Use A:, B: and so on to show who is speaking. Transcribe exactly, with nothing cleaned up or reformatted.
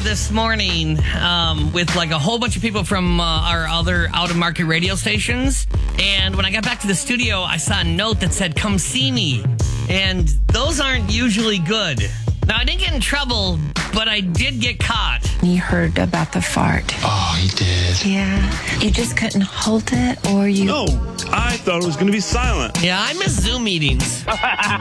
A: this morning um, with like a whole bunch of people from uh, our other out-of-market radio stations. And when I got back to the studio, I saw a note that said, come see me. And those aren't usually good. Now, I didn't get in trouble, but I did get caught.
B: He heard about the fart.
C: Oh, he did.
B: Yeah. You just couldn't hold it, or you...
D: No, I thought it was going to be silent.
A: Yeah, I miss Zoom meetings.